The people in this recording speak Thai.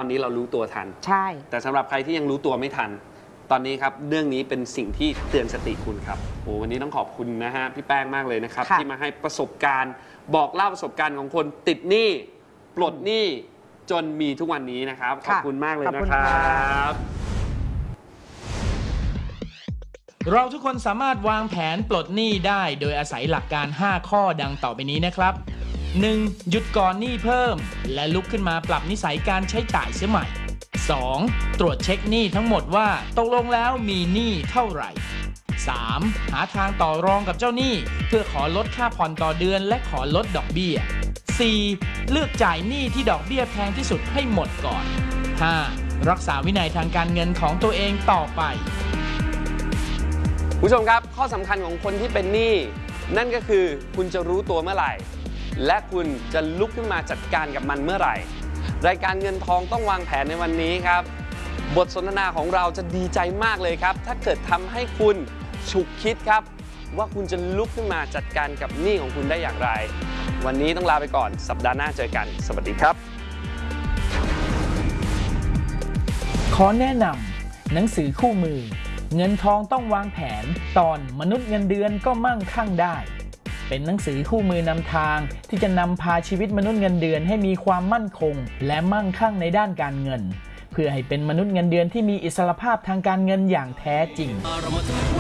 นี้เรารู้ตัวทันใช่แต่สำหรับใครที่ยังรู้ตัวไม่ทันตอนนี้ครับเรื่องนี้เป็นสิ่งที่เตือนสติคุณครับโอ้วันนี้ต้องขอบคุณนะฮะพี่แป้งมากเลยนะครับที่มาให้ประสบการณ์บอกเล่าประสบการณ์ของคนติดหนี้ปลดหนี้จนมีทุกวันนี้นะครับขอบคุณมากเลยนะครับเราทุกคนสามารถวางแผนปลดหนี้ได้โดยอาศัยหลักการ 5 ข้อดังต่อไปนี้นะครับ 1. หยุดก่อนหนี้เพิ่มและลุกขึ้นมาปรับนิสัยการใช้จ่ายเสียใหม่ 2. ตรวจเช็คหนี้ทั้งหมดว่าตกลงแล้วมีหนี้เท่าไหร่ 3. หาทางต่อรองกับเจ้าหนี้เพื่อขอลดค่าผ่อนต่อเดือนและขอลดดอกเบี้ย 4. เลือกจ่ายหนี้ที่ดอกเบี้ยแพงที่สุดให้หมดก่อน 5. รักษาวินัยทางการเงินของตัวเองต่อไปผู้ชมครับข้อสำคัญของคนที่เป็นหนี้นั่นก็คือคุณจะรู้ตัวเมื่อไหร่และคุณจะลุกขึ้นมาจัดการกับมันเมื่อไหร่รายการเงินทองต้องวางแผนในวันนี้ครับบทสนทนาของเราจะดีใจมากเลยครับถ้าเกิดทำให้คุณฉุกคิดครับว่าคุณจะลุกขึ้นมาจัดการกับหนี้ของคุณได้อย่างไรวันนี้ต้องลาไปก่อนสัปดาห์หน้าเจอกันสวัสดีครับขอแนะนำหนังสือคู่มือเงินทองต้องวางแผนตอนมนุษย์เงินเดือนก็มั่งคั่งได้เป็นหนังสือคู่มือนำทางที่จะนำพาชีวิตมนุษย์เงินเดือนให้มีความมั่นคงและมั่งคั่งในด้านการเงินเพื่อให้เป็นมนุษย์เงินเดือนที่มีอิสรภาพทางการเงินอย่างแท้จริง